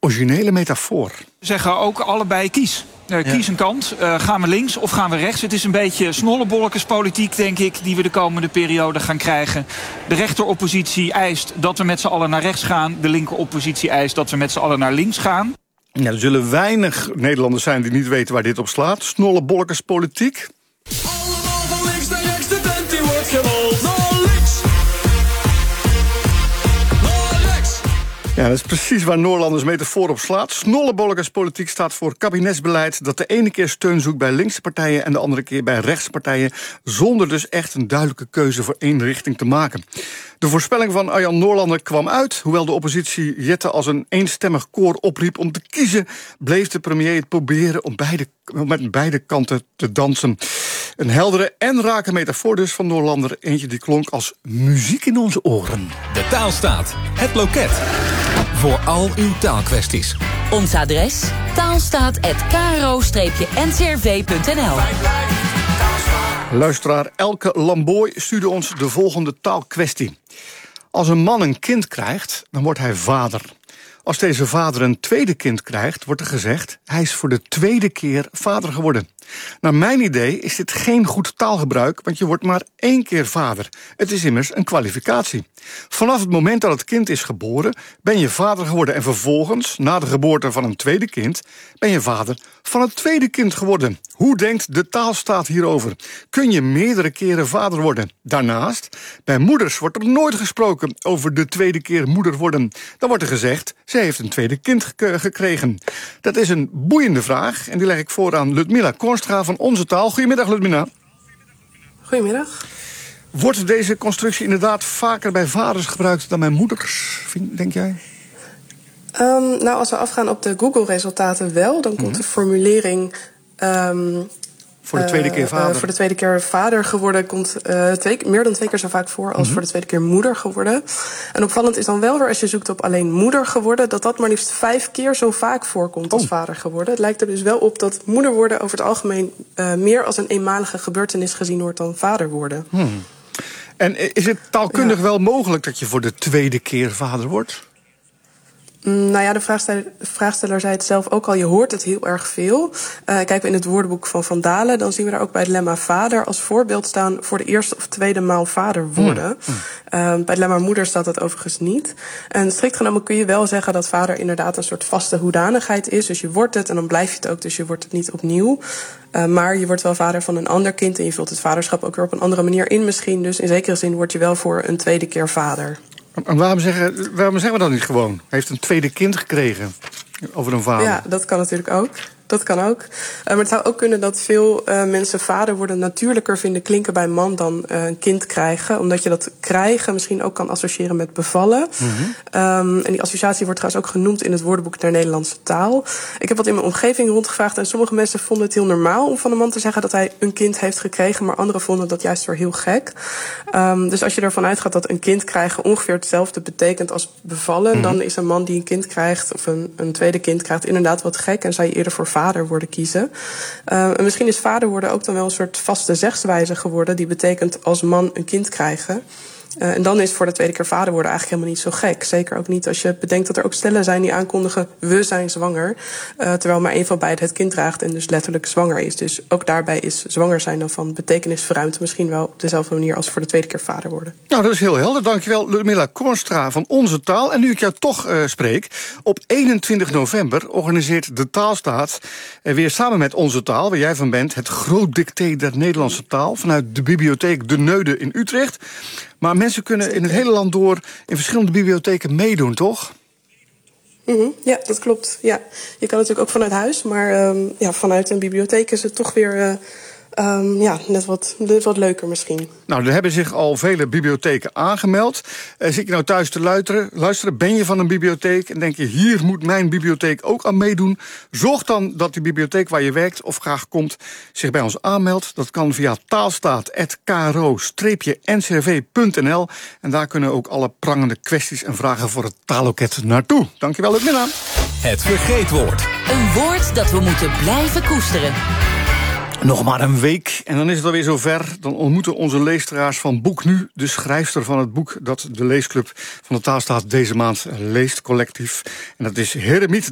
originele metafoor. We zeggen ook allebei kies. Kies een kant. Gaan we links of gaan we rechts? Het is een beetje snollebolletjespolitiek, denk ik, die we de komende periode gaan krijgen. De rechteroppositie eist dat we met z'n allen naar rechts gaan. De linkeroppositie eist dat we met z'n allen naar links gaan. Ja, er zullen weinig Nederlanders zijn die niet weten waar dit op slaat. Snollebolletjespolitiek. Allemaal van links naar rechts, de tent die wordt gerold. Naar links. Naar rechts. Ja, dat is precies waar Noorlanders metafoor op slaat. Snollebolletjespolitiek staat voor kabinetsbeleid dat de ene keer steun zoekt bij linkse partijen en de andere keer bij rechtse partijen, zonder dus echt een duidelijke keuze voor één richting te maken. De voorspelling van Arjan Noorlander kwam uit. Hoewel de oppositie Jette als een eenstemmig koor opriep om te kiezen, bleef de premier het proberen om met beide kanten te dansen. Een heldere en rake metafoor dus van Noorlander. Eentje die klonk als muziek in onze oren. De Taalstaat, het loket. Voor al uw taalkwesties. Ons adres: taalstaat@kro-ncrv.nl. Luisteraar Elke Lamboy stuurde ons de volgende taalkwestie. Als een man een kind krijgt, dan wordt hij vader. Als deze vader een tweede kind krijgt, wordt er gezegd, hij is voor de tweede keer vader geworden. Naar mijn idee is dit geen goed taalgebruik, want je wordt maar 1 keer vader. Het is immers een kwalificatie. Vanaf het moment dat het kind is geboren, ben je vader geworden. En vervolgens, na de geboorte van een tweede kind, ben je vader van het tweede kind geworden. Hoe denkt de taalstaat hierover? Kun je meerdere keren vader worden? Daarnaast, bij moeders wordt er nooit gesproken over de tweede keer moeder worden. Dan wordt er gezegd, ze heeft een tweede kind gekregen. Dat is een boeiende vraag en die leg ik voor aan Ludmilla Kornstra van Onze Taal. Goedemiddag, Ludmilla. Goedemiddag. Wordt deze constructie inderdaad vaker bij vaders gebruikt dan bij moeders, denk jij? Nou, als we afgaan op de Google-resultaten wel, dan komt de formulering voor de tweede keer vader. Voor de tweede keer vader geworden komt meer dan 2 keer zo vaak voor als voor de tweede keer moeder geworden. En opvallend is dan wel weer, als je zoekt op alleen moeder geworden, dat maar liefst 5 keer zo vaak voorkomt als vader geworden. Het lijkt er dus wel op dat moeder worden over het algemeen meer als een eenmalige gebeurtenis gezien wordt dan vader worden. En is het taalkundig wel mogelijk dat je voor de tweede keer vader wordt? Nou ja, de vraagsteller zei het zelf ook al, je hoort het heel erg veel. Kijken we in het woordenboek van Van Dalen, dan zien we daar ook bij het lemma vader als voorbeeld staan voor de eerste of tweede maal vader worden. Bij het lemma moeder staat dat overigens niet. En strikt genomen kun je wel zeggen dat vader inderdaad een soort vaste hoedanigheid is. Dus je wordt het en dan blijf je het ook, dus je wordt het niet opnieuw. Maar je wordt wel vader van een ander kind en je vult het vaderschap ook weer op een andere manier in misschien. Dus in zekere zin word je wel voor een tweede keer vader. En waarom zeggen we dat niet gewoon? Hij heeft een tweede kind gekregen over een vader. Ja, dat kan natuurlijk ook. Dat kan ook. Maar het zou ook kunnen dat veel mensen vader worden natuurlijker vinden klinken bij man dan een kind krijgen. Omdat je dat krijgen misschien ook kan associëren met bevallen. En die associatie wordt trouwens ook genoemd in het woordenboek der Nederlandse taal. Ik heb wat in mijn omgeving rondgevraagd en sommige mensen vonden het heel normaal om van een man te zeggen dat hij een kind heeft gekregen. Maar anderen vonden dat juist weer heel gek. Dus als je ervan uitgaat dat een kind krijgen ongeveer hetzelfde betekent als bevallen, dan is een man die een kind krijgt of een tweede kind krijgt inderdaad wat gek en zou je eerder voor vader worden kiezen. En misschien is vader worden ook dan wel een soort vaste zegswijze geworden. Die betekent als man een kind krijgen. En dan is voor de tweede keer vader worden eigenlijk helemaal niet zo gek. Zeker ook niet als je bedenkt dat er ook stellen zijn die aankondigen we zijn zwanger. Terwijl maar één van beiden het kind draagt en dus letterlijk zwanger is. Dus ook daarbij is zwanger zijn dan van betekenisverruimd misschien wel op dezelfde manier als voor de tweede keer vader worden. Nou, dat is heel helder. Dankjewel, Ludmilla Kornstra van Onze Taal. En nu ik jou toch spreek, op 21 november organiseert de Taalstaat weer samen met Onze Taal, waar jij van bent, het groot dicté der Nederlandse taal vanuit de bibliotheek De Neude in Utrecht. Maar mensen kunnen in het hele land door in verschillende bibliotheken meedoen, toch? Ja, dat klopt. Ja. Je kan natuurlijk ook vanuit huis, maar vanuit een bibliotheek is het toch weer net wat leuker misschien. Nou, er hebben zich al vele bibliotheken aangemeld. Zit je nou thuis te luisteren? Ben je van een bibliotheek en denk je, hier moet mijn bibliotheek ook aan meedoen? Zorg dan dat die bibliotheek waar je werkt of graag komt zich bij ons aanmeldt. Dat kan via taalstaat@kro-ncrv.nl. En daar kunnen ook alle prangende kwesties en vragen voor het taalloket naartoe. Dankjewel, Ludmilla. Het vergeetwoord. Een woord dat we moeten blijven koesteren. Nog maar een week en dan is het alweer zover. Dan ontmoeten onze leesteraars van Boek Nu de schrijfster van het boek dat de leesclub van de Taalstaat deze maand leest collectief. En dat is Heremiet